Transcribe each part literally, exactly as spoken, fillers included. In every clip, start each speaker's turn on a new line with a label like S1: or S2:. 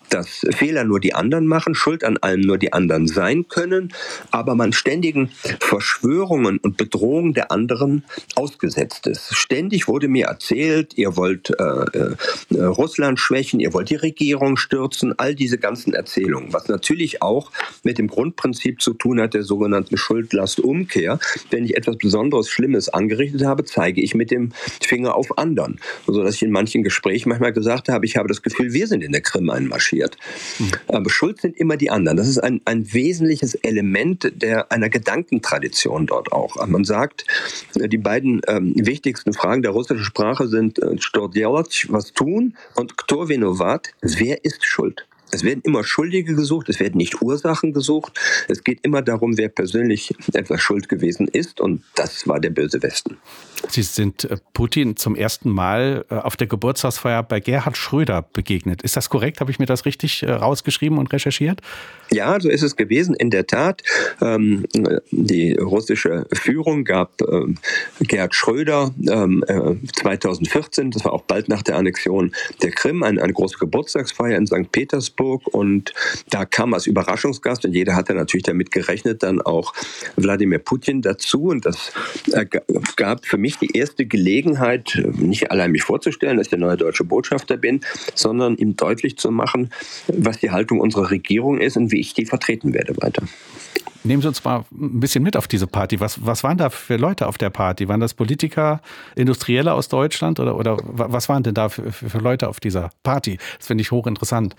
S1: dass Fehler nur die anderen machen, Schuld an allem nur die anderen sein können, aber man ständigen Verschwörungen und Bedrohungen der anderen ausgesetzt ist. Ständig wurde mir erzählt, ihr wollt äh, äh, Russland schwächen, ihr wollt die Regierung stürzen, all diese ganzen Erzählungen, was natürlich auch mit dem Grundprinzip zu tun hat, der sogenannten Schuld-Last-Umkehr. Wenn ich etwas Besonderes, Schlimmes angerichtet habe, zeige ich mit dem Finger auf anderen. So dass ich in manchen Gesprächen manchmal gesagt habe, ich habe das Gefühl, wir sind in der Krim einmarschiert. Mhm. Aber schuld sind immer die anderen. Das ist ein, ein wesentliches Element der, einer Gedankentradition dort auch. Man sagt, die beiden ähm, wichtigsten Fragen der russischen Sprache sind äh, «Что делать?», was tun, und «Кто виноват?», wer ist schuld. Es werden immer Schuldige gesucht, es werden nicht Ursachen gesucht. Es geht immer darum, wer persönlich etwas schuld gewesen ist, und das war der böse Westen.
S2: Sie sind Putin zum ersten Mal auf der Geburtstagsfeier bei Gerhard Schröder begegnet. Ist das korrekt? Habe ich mir das richtig rausgeschrieben und recherchiert?
S1: Ja, so ist es gewesen, in der Tat. Ähm, die russische Führung gab ähm, Gerhard Schröder ähm, äh, zweitausendvierzehn, das war auch bald nach der Annexion der Krim, eine, eine große Geburtstagsfeier in Sankt Petersburg, und da kam als Überraschungsgast, und jeder hatte natürlich damit gerechnet, dann auch Wladimir Putin dazu, und das äh, gab für mich die erste Gelegenheit, nicht allein mich vorzustellen, dass ich der neue deutsche Botschafter bin, sondern ihm deutlich zu machen, was die Haltung unserer Regierung ist und wie ich die vertreten werde weiter.
S2: Nehmen Sie uns mal ein bisschen mit auf diese Party. Was, was waren da für Leute auf der Party? Waren das Politiker, Industrielle aus Deutschland, oder, oder was waren denn da für, für Leute auf dieser Party? Das finde ich hochinteressant.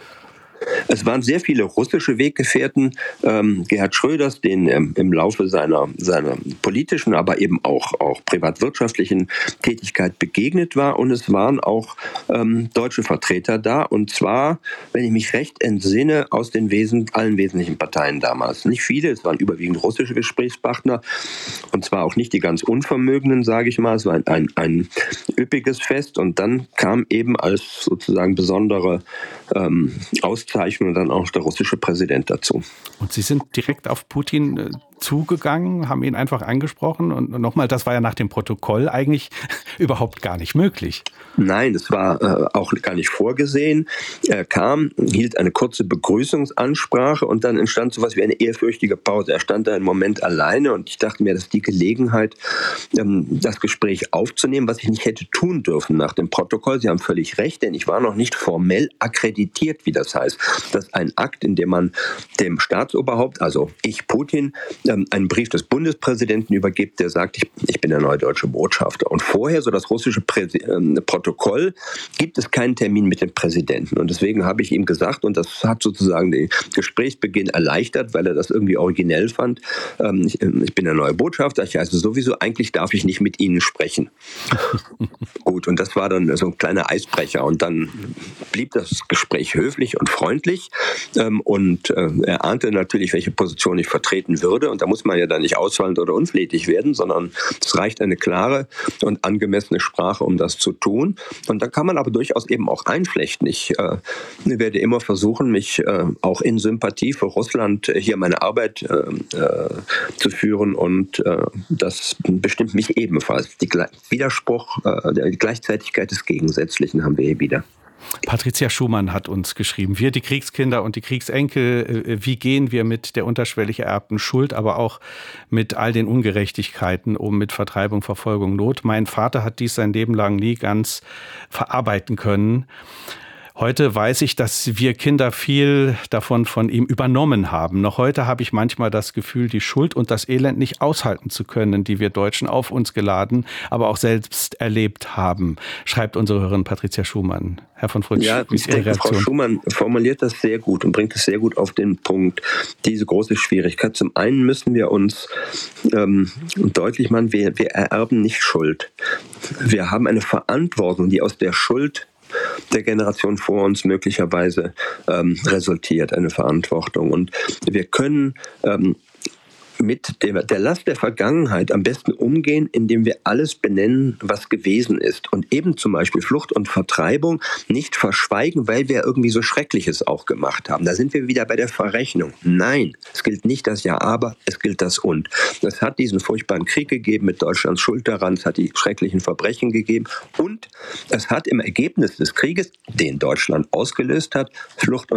S1: Es waren sehr viele russische Weggefährten ähm, Gerhard Schröders, den ähm, im Laufe seiner, seiner politischen, aber eben auch, auch privatwirtschaftlichen Tätigkeit begegnet war. Und es waren auch ähm, deutsche Vertreter da. Und zwar, wenn ich mich recht entsinne, aus den Wesen, allen wesentlichen Parteien damals. Nicht viele, es waren überwiegend russische Gesprächspartner. Und zwar auch nicht die ganz Unvermögenden, sage ich mal. Es war ein, ein, ein üppiges Fest. Und dann kam eben als sozusagen besondere ähm, Auszeichnung und dann auch der russische Präsident dazu.
S2: Und Sie sind direkt auf Putin äh, zugegangen, haben ihn einfach angesprochen, und nochmal, das war ja nach dem Protokoll eigentlich überhaupt gar nicht möglich.
S1: Nein, das war äh, auch gar nicht vorgesehen. Er kam, hielt eine kurze Begrüßungsansprache, und dann entstand sowas wie eine ehrfürchtige Pause. Er stand da einen Moment alleine, und ich dachte mir, das ist die Gelegenheit, ähm, das Gespräch aufzunehmen, was ich nicht hätte tun dürfen nach dem Protokoll. Sie haben völlig recht, denn ich war noch nicht formell akkreditiert, wie das heißt. Das ist ein Akt, in dem man dem Staatsoberhaupt, also ich, Putin, einen Brief des Bundespräsidenten übergibt, der sagt, ich, ich bin der neue deutsche Botschafter. Und vorher, so das russische Präsi- äh, Protokoll, gibt es keinen Termin mit dem Präsidenten. Und deswegen habe ich ihm gesagt, und das hat sozusagen den Gesprächsbeginn erleichtert, weil er das irgendwie originell fand, ähm, ich, ich bin der neue Botschafter, ich heiße sowieso, eigentlich darf ich nicht mit Ihnen sprechen. Gut, und das war dann so ein kleiner Eisbrecher. Und dann blieb das Gespräch höflich und freundlich. Ähm, und äh, er ahnte natürlich, welche Position ich vertreten würde. Und da muss man ja dann nicht ausfallend oder unflätig werden, sondern es reicht eine klare und angemessene Sprache, um das zu tun. Und da kann man aber durchaus eben auch einflechten. Ich äh, werde immer versuchen, mich äh, auch in Sympathie für Russland äh, hier meine Arbeit äh, äh, zu führen, und äh, das bestimmt mich ebenfalls. Die Gle- Widerspruch, äh, die Gleichzeitigkeit des Gegensätzlichen haben wir hier wieder.
S2: Patricia Schumann hat uns geschrieben, wir, die Kriegskinder und die Kriegsenkel, wie gehen wir mit der unterschwellig ererbten Schuld, aber auch mit all den Ungerechtigkeiten um, mit Vertreibung, Verfolgung, Not. Mein Vater hat dies sein Leben lang nie ganz verarbeiten können. Heute weiß ich, dass wir Kinder viel davon von ihm übernommen haben. Noch heute habe ich manchmal das Gefühl, die Schuld und das Elend nicht aushalten zu können, die wir Deutschen auf uns geladen, aber auch selbst erlebt haben, schreibt unsere Hörerin Patricia Schumann. Herr von Fritsch,
S1: ja,
S2: wie ist Ihre Reaktion?
S1: Frau Schumann formuliert das sehr gut und bringt es sehr gut auf den Punkt, diese große Schwierigkeit. Zum einen müssen wir uns ähm, deutlich machen, wir, wir ererben nicht Schuld. Wir haben eine Verantwortung, die aus der Schuld der Generation vor uns möglicherweise ähm, resultiert, eine Verantwortung. Und wir können ähm, mit der, der Last der Vergangenheit am besten umgehen, indem wir alles benennen, was gewesen ist. Und eben zum Beispiel Flucht und Vertreibung nicht verschweigen, weil wir irgendwie so Schreckliches auch gemacht haben. Da sind wir wieder bei der Verrechnung. Nein, es gilt nicht das Ja, aber, es gilt das Und. Es hat diesen furchtbaren Krieg gegeben mit Deutschlands Schuld daran, es hat die schrecklichen Verbrechen gegeben, und es hat im Ergebnis des Krieges, den Deutschland ausgelöst hat, Flucht und